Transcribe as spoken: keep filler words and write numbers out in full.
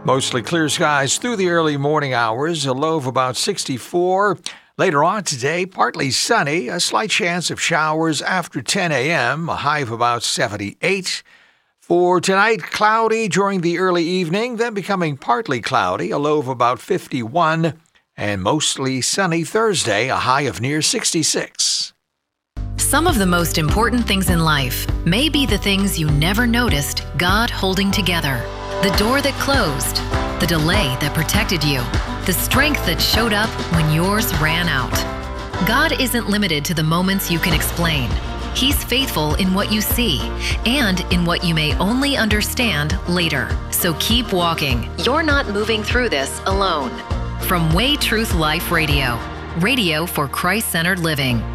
Mostly clear skies through the early morning hours, a low of about sixty-four. Later on today, partly sunny, a slight chance of showers after ten a.m., a high of about seventy-eight. For tonight, cloudy during the early evening, then becoming partly cloudy, a low of about fifty-one. And mostly sunny Thursday, a high of near sixty-six. Some of the most important things in life may be the things you never noticed God holding together. The door that closed, the delay that protected you, the strength that showed up when yours ran out. God isn't limited to the moments you can explain. He's faithful in what you see and in what you may only understand later. So keep walking. You're not moving through this alone. From Way Truth Life Radio, radio for Christ-centered living.